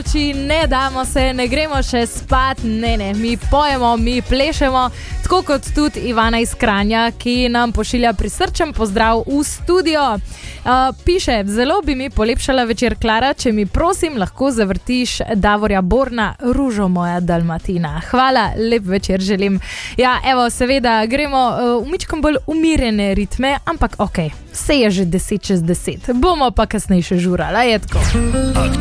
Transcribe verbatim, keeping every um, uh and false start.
noči, ne damo se, ne gremo še spat, ne, ne, mi pojemo, mi plešemo, tako kot tudi Ivana iz Kranja, ki nam pošilja prisrčen pozdrav v studio. Uh, piše, zelo bi mi polepšala večer, Klara, če mi prosim lahko zavrtiš Davorja Borna, Ružo moja Dalmatina. Hvala, lep večer želim. Ja, evo, seveda, gremo uh, v mičkom bolj umirjene ritme, ampak okej, okay, vse je že deset čez deset, bomo pa kasneje še žurala, je tako.